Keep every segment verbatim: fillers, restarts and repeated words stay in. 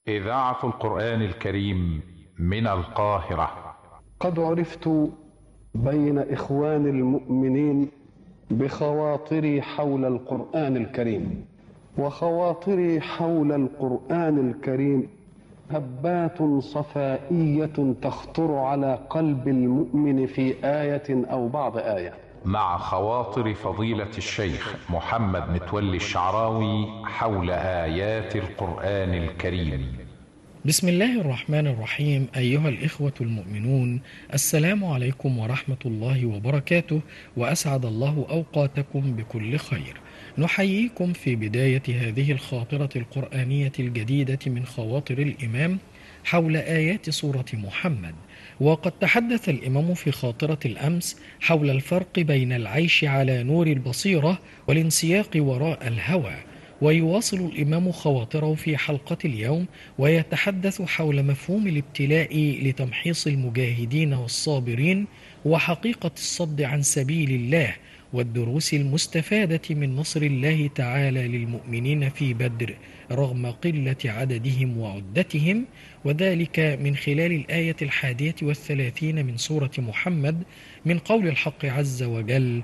إذاعة القرآن الكريم من القاهرة. قد عرفت بين إخوان المؤمنين بخواطري حول القرآن الكريم، وخواطري حول القرآن الكريم هبات صفائية تخطر على قلب المؤمن في آية أو بعض آية. مع خواطر فضيلة الشيخ محمد متولي الشعراوي حول آيات القرآن الكريم. بسم الله الرحمن الرحيم. أيها الإخوة المؤمنون، السلام عليكم ورحمة الله وبركاته، وأسعد الله أوقاتكم بكل خير. نحييكم في بداية هذه الخاطرة القرآنية الجديدة من خواطر الإمام حول آيات سورة محمد. وقد تحدث الإمام في خاطرة الأمس حول الفرق بين العيش على نور البصيرة والانسياق وراء الهوى، ويواصل الإمام خواطره في حلقة اليوم ويتحدث حول مفهوم الابتلاء لتمحيص المجاهدين والصابرين، وحقيقة الصد عن سبيل الله، والدروس المستفادة من نصر الله تعالى للمؤمنين في بدر رغم قلة عددهم وعدتهم، وذلك من خلال الآية الحادية والثلاثين من سورة محمد من قول الحق عز وجل: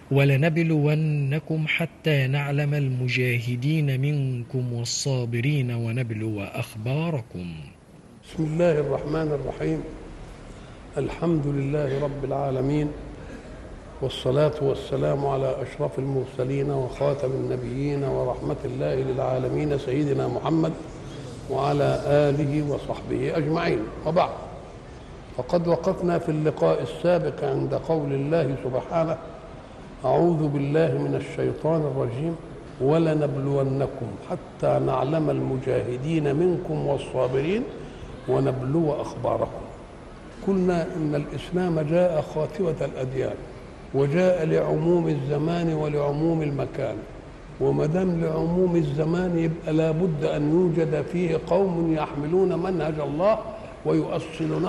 ولنبلونكم حتى نعلم المجاهدين منكم والصابرين ونبلو أخباركم. بسم الله الرحمن الرحيم. الحمد لله رب العالمين، والصلاة والسلام على أشرف المرسلين وخاتم النبيين ورحمة الله للعالمين سيدنا محمد وعلى آله وصحبه أجمعين، وبعد. فقد وقفنا في اللقاء السابق عند قول الله سبحانه: أعوذ بالله من الشيطان الرجيم، ولنبلونكم حتى نعلم المجاهدين منكم والصابرين ونبلو أخباركم. قلنا إن الإسلام جاء خاتمة الأديان، وجاء لعموم الزمان ولعموم المكان، وما دام لعموم الزمان يبقى لابد أن يوجد فيه قوم يحملون منهج الله ويؤصلونه